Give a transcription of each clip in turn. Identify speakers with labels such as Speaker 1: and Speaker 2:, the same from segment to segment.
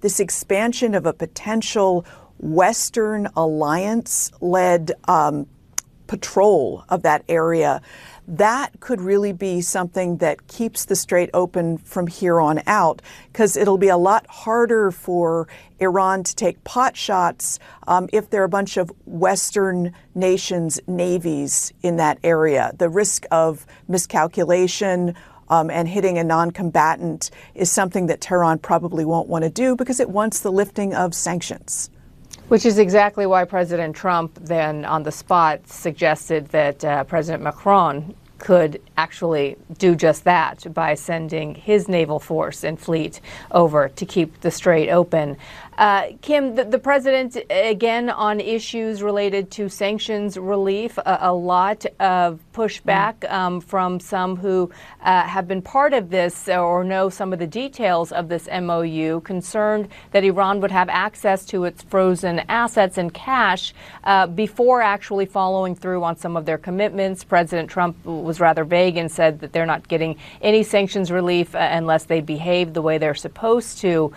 Speaker 1: this expansion of a potential Western alliance-led patrol of that area, that could really be something that keeps the Strait open from here on out, because it'll be a lot harder for Iran to take pot shots if there are a bunch of Western nations' navies in that area. The risk of miscalculation and hitting a non-combatant is something that Tehran probably won't want to do because it wants the lifting of sanctions.
Speaker 2: Which is exactly why President Trump then on the spot suggested that President Macron could actually do just that by sending his naval force and fleet over to keep the Strait open. Kim, the president, again, on issues related to sanctions relief, a lot of pushback from some who have been part of this or know some of the details of this MOU, concerned that Iran would have access to its frozen assets and cash before actually following through on some of their commitments. President Trump was rather vague and said that they're not getting any sanctions relief unless they behave the way they're supposed to.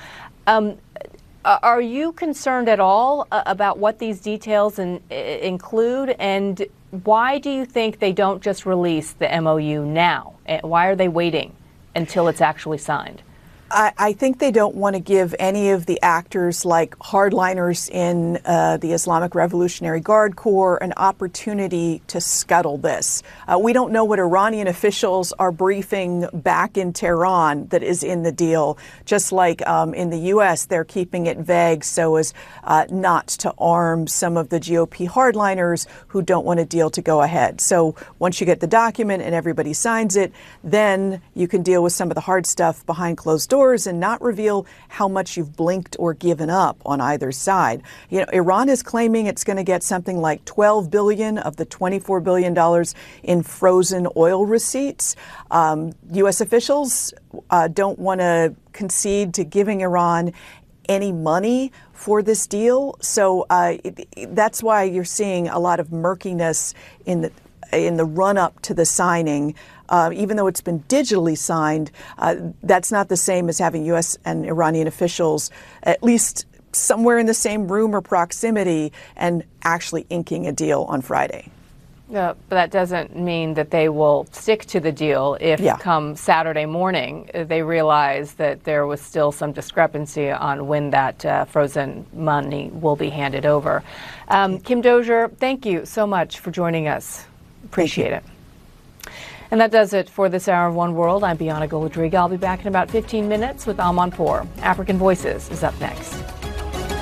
Speaker 2: Are you concerned at all about what these details include, and why do you think they don't just release the MOU now? Why are they waiting until it's actually signed?
Speaker 1: I think they don't want to give any of the actors like hardliners in the Islamic Revolutionary Guard Corps an opportunity to scuttle this. We don't know what Iranian officials are briefing back in Tehran that is in the deal, just like in the U.S. they're keeping it vague so as not to arm some of the GOP hardliners who don't want a deal to go ahead. So once you get the document and everybody signs it, then you can deal with some of the hard stuff behind closed doors and not reveal how much you've blinked or given up on either side. You know, Iran is claiming it's going to get something like $12 billion of the $24 billion in frozen oil receipts. U.S. officials don't want to concede to giving Iran any money for this deal. So that's why you're seeing a lot of murkiness in the run-up to the signing. Even though it's been digitally signed, that's not the same as having U.S. and Iranian officials at least somewhere in the same room or proximity and actually inking a deal on Friday.
Speaker 2: But that doesn't mean that they will stick to the deal if come Saturday morning they realize that there was still some discrepancy on when that frozen money will be handed over. Kim Dozier, thank you so much for joining us. Appreciate it. And that does it for this hour of One World. I'm Bianna Golodriga. I'll be back in about 15 minutes with Amanpour. African Voices is up next.